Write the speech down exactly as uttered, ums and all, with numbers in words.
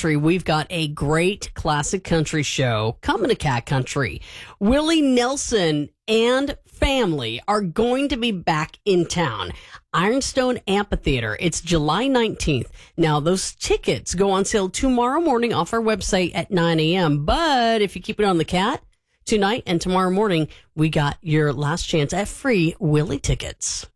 Country, we've got a great classic country show coming to Cat Country. Willie Nelson and family are going to be back in town. Ironstone Amphitheater. It's July nineteenth. Now, those tickets go on sale tomorrow morning off our website at nine a.m. But if you keep it on the Cat, tonight and tomorrow morning, we got your last chance at free Willie tickets.